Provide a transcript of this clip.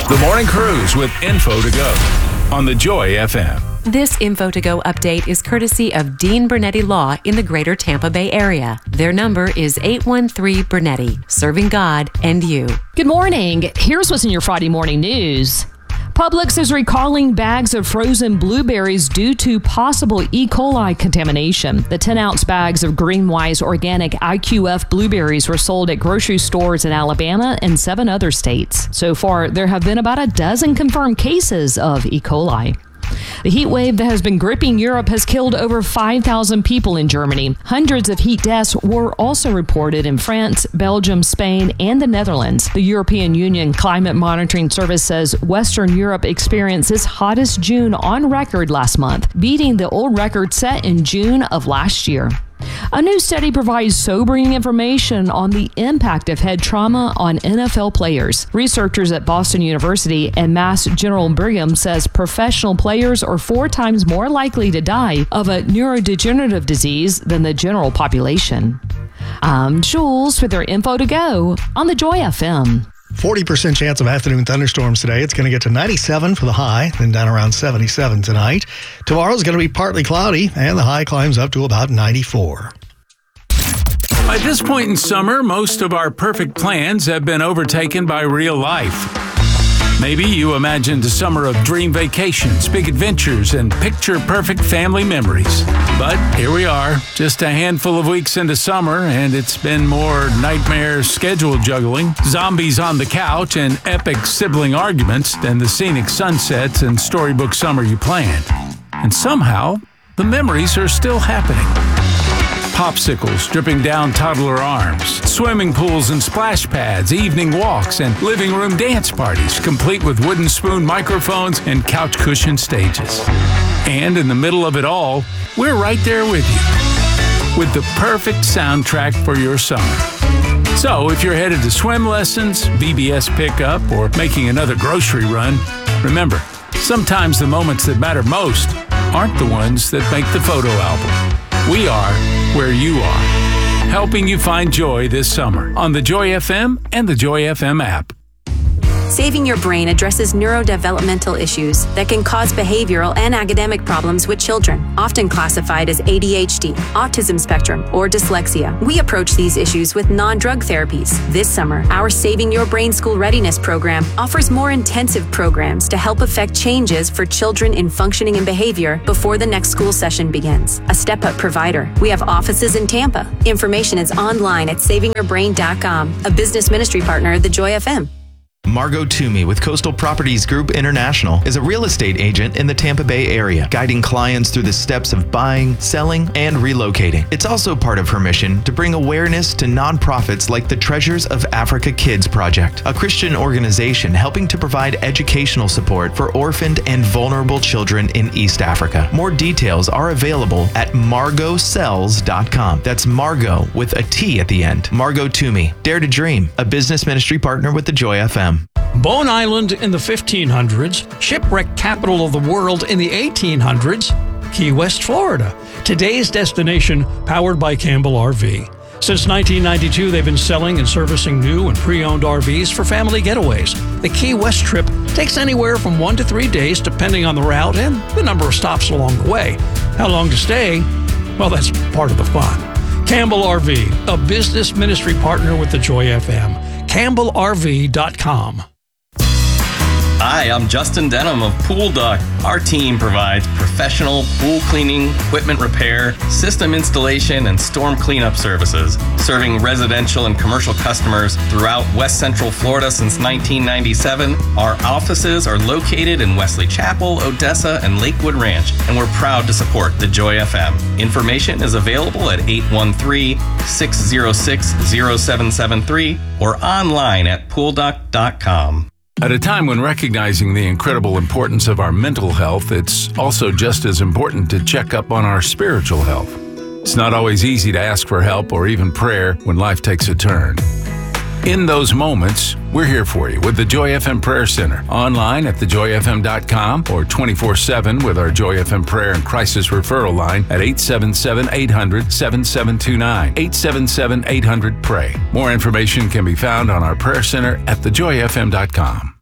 The Morning Cruise with Info to Go on the Joy FM. This Info to Go update is courtesy of Dean Bernetti Law in the greater Tampa Bay area. Their number is 813 Bernetti, serving God and you. Good morning. Here's what's in your Friday morning news. Publix is recalling bags of frozen blueberries due to possible E. coli contamination. The 10-ounce bags of Greenwise organic IQF blueberries were sold at grocery stores in Alabama and 7 other states. So far, there have been about a dozen confirmed cases of E. coli. The heat wave that has been gripping Europe has killed over 5,000 people in Germany. Hundreds of heat deaths were also reported in France, Belgium, Spain, and the Netherlands. The European Union Climate Monitoring Service says Western Europe experienced its hottest June on record last month, beating the old record set in June of last year. A new study provides sobering information on the impact of head trauma on NFL players. Researchers at Boston University and Mass General Brigham says professional players are 4 times more likely to die of a neurodegenerative disease than the general population. I'm Jules with their Info to Go on the Joy FM. 40% chance of afternoon thunderstorms today. It's going to get to 97 for the high, then down around 77 tonight. Tomorrow's going to be partly cloudy, and the high climbs up to about 94. By this point in summer, most of our perfect plans have been overtaken by real life. Maybe you imagined a summer of dream vacations, big adventures, and picture-perfect family memories. But here we are, just a handful of weeks into summer, and it's been more nightmare schedule juggling, zombies on the couch, and epic sibling arguments than the scenic sunsets and storybook summer you planned. And somehow, the memories are still happening. Popsicles dripping down toddler arms, swimming pools and splash pads, evening walks, and living room dance parties, complete with wooden spoon microphones and couch cushion stages. And in the middle of it all, we're right there with you, with the perfect soundtrack for your summer. So if you're headed to swim lessons, VBS pickup, or making another grocery run, remember, sometimes the moments that matter most aren't the ones that make the photo album. We are where you are, helping you find joy this summer on the Joy FM and the Joy FM app. Saving Your Brain addresses neurodevelopmental issues that can cause behavioral and academic problems with children, often classified as ADHD, autism spectrum, or dyslexia. We approach these issues with non-drug therapies. This summer, our Saving Your Brain School Readiness program offers more intensive programs to help affect changes for children in functioning and behavior before the next school session begins. A step-up provider. We have offices in Tampa. Information is online at savingyourbrain.com, a business ministry partner of the Joy FM. Margot Toomey with Coastal Properties Group International is a real estate agent in the Tampa Bay area, guiding clients through the steps of buying, selling, and relocating. It's also part of her mission to bring awareness to nonprofits like the Treasures of Africa Kids Project, a Christian organization helping to provide educational support for orphaned and vulnerable children in East Africa. More details are available at margotsells.com. That's Margot with a T at the end. Margot Toomey, Dare to Dream, a business ministry partner with the Joy FM. Bone Island in the 1500s, shipwreck capital of the world in the 1800s, Key West, Florida. Today's destination powered by Campbell RV. Since 1992, they've been selling and servicing new and pre-owned RVs for family getaways. The Key West trip takes anywhere from 1 to 3 days depending on the route and the number of stops along the way. How long to stay? Well, that's part of the fun. Campbell RV, a business ministry partner with the Joy FM. CampbellRV.com. Hi, I'm Justin Denham of Pool Duck. Our team provides professional pool cleaning, equipment repair, system installation, and storm cleanup services, serving residential and commercial customers throughout West Central Florida since 1997. Our offices are located in Wesley Chapel, Odessa, and Lakewood Ranch, and we're proud to support the Joy FM. Information is available at 813-606-0773 or online at poolduck.com. At a time when recognizing the incredible importance of our mental health, it's also just as important to check up on our spiritual health. It's not always easy to ask for help or even prayer when life takes a turn. In those moments, we're here for you with the Joy FM Prayer Center, online at thejoyfm.com or 24/7 with our Joy FM Prayer and Crisis Referral line at 877-800-7729, 877-800-PRAY. More information can be found on our prayer center at thejoyfm.com.